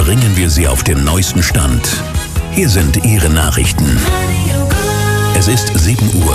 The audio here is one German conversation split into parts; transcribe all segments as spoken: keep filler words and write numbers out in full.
bringen wir Sie auf den neuesten Stand. Hier sind Ihre Nachrichten. Es ist sieben Uhr.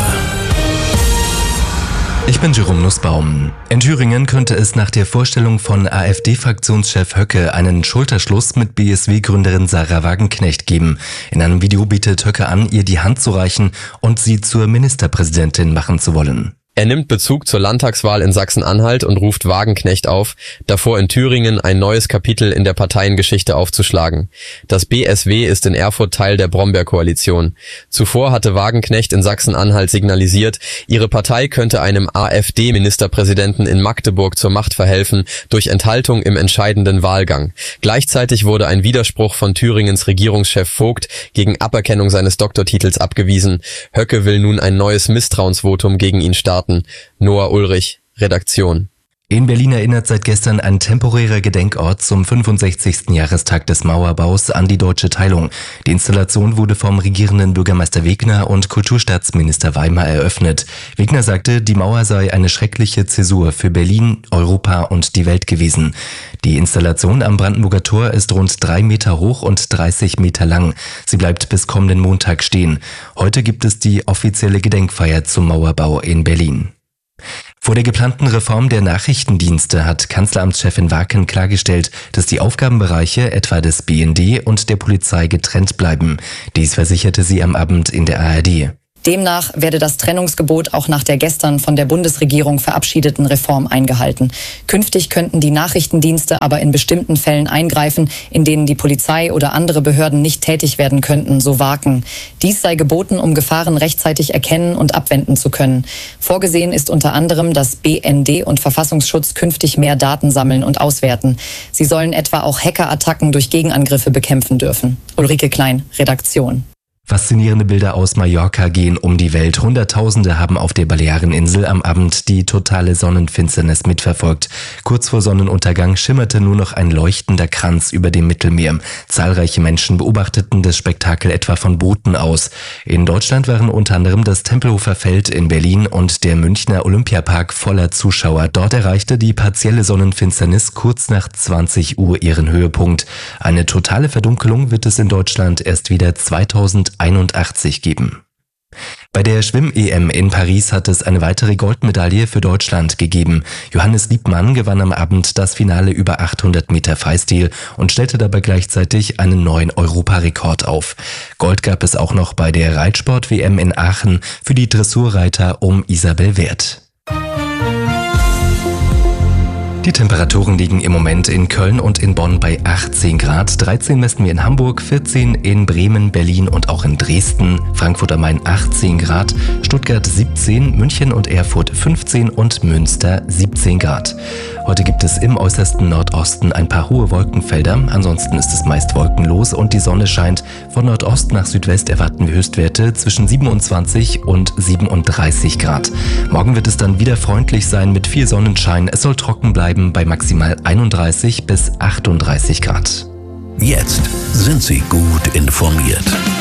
Ich bin Jerome Nussbaum. In Thüringen könnte es nach der Vorstellung von AfD-Fraktionschef Höcke einen Schulterschluss mit B S W-Gründerin Sahra Wagenknecht geben. In einem Video bietet Höcke an, ihr die Hand zu reichen und sie zur Ministerpräsidentin machen zu wollen. Er nimmt Bezug zur Landtagswahl in Sachsen-Anhalt und ruft Wagenknecht auf, davor in Thüringen ein neues Kapitel in der Parteiengeschichte aufzuschlagen. Das B S W ist in Erfurt Teil der Brombeer-Koalition. Zuvor hatte Wagenknecht in Sachsen-Anhalt signalisiert, ihre Partei könnte einem AfD-Ministerpräsidenten in Magdeburg zur Macht verhelfen durch Enthaltung im entscheidenden Wahlgang. Gleichzeitig wurde ein Widerspruch von Thüringens Regierungschef Vogt gegen Aberkennung seines Doktortitels abgewiesen. Höcke will nun ein neues Misstrauensvotum gegen ihn starten. Noah Ulrich, Redaktion. In Berlin erinnert seit gestern ein temporärer Gedenkort zum fünfundsechzigsten Jahrestag des Mauerbaus an die deutsche Teilung. Die Installation wurde vom regierenden Bürgermeister Wegner und Kulturstaatsminister Weimar eröffnet. Wegner sagte, die Mauer sei eine schreckliche Zäsur für Berlin, Europa und die Welt gewesen. Die Installation am Brandenburger Tor ist rund drei Meter hoch und dreißig Meter lang. Sie bleibt bis kommenden Montag stehen. Heute gibt es die offizielle Gedenkfeier zum Mauerbau in Berlin. Vor der geplanten Reform der Nachrichtendienste hat Kanzleramtschefin Waken klargestellt, dass die Aufgabenbereiche etwa des B N D und der Polizei getrennt bleiben. Dies versicherte sie am Abend in der A R D. Demnach werde das Trennungsgebot auch nach der gestern von der Bundesregierung verabschiedeten Reform eingehalten. Künftig könnten die Nachrichtendienste aber in bestimmten Fällen eingreifen, in denen die Polizei oder andere Behörden nicht tätig werden könnten, so Waken. Dies sei geboten, um Gefahren rechtzeitig erkennen und abwenden zu können. Vorgesehen ist unter anderem, dass B N D und Verfassungsschutz künftig mehr Daten sammeln und auswerten. Sie sollen etwa auch Hackerattacken durch Gegenangriffe bekämpfen dürfen. Ulrike Klein, Redaktion. Faszinierende Bilder aus Mallorca gehen um die Welt. Hunderttausende haben auf der Baleareninsel am Abend die totale Sonnenfinsternis mitverfolgt. Kurz vor Sonnenuntergang schimmerte nur noch ein leuchtender Kranz über dem Mittelmeer. Zahlreiche Menschen beobachteten das Spektakel etwa von Booten aus. In Deutschland waren unter anderem das Tempelhofer Feld in Berlin und der Münchner Olympiapark voller Zuschauer. Dort erreichte die partielle Sonnenfinsternis kurz nach zwanzig Uhr ihren Höhepunkt. Eine totale Verdunkelung wird es in Deutschland erst wieder zweitausendeinundachtzig geben. Bei der Schwimm-E M in Paris hat es eine weitere Goldmedaille für Deutschland gegeben. Johannes Liebmann gewann am Abend das Finale über achthundert Meter Freistil und stellte dabei gleichzeitig einen neuen Europarekord auf. Gold gab es auch noch bei der Reitsport-W M in Aachen für die Dressurreiter um Isabel Werth. Die Temperaturen liegen im Moment in Köln und in Bonn bei achtzehn Grad, dreizehn messen wir in Hamburg, vierzehn in Bremen, Berlin und auch in Dresden, Frankfurt am Main achtzehn Grad, Stuttgart siebzehn, München und Erfurt fünfzehn und Münster siebzehn Grad. Heute gibt es im äußersten Nordosten ein paar hohe Wolkenfelder, ansonsten ist es meist wolkenlos und die Sonne scheint. Von Nordost nach Südwest erwarten wir Höchstwerte zwischen siebenundzwanzig und siebenunddreißig Grad. Morgen wird es dann wieder freundlich sein mit viel Sonnenschein, es soll trocken bleiben bei maximal einunddreißig bis achtunddreißig Grad. Jetzt sind Sie gut informiert.